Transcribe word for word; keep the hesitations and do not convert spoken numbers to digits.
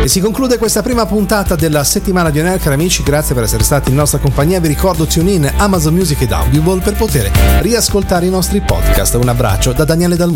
E si conclude questa prima puntata della settimana di On Air, cari amici. Grazie per essere stati in nostra compagnia. Vi ricordo TuneIn, Amazon Music ed Audible per poter riascoltare i nostri podcast. Un abbraccio da Daniele Dalmù.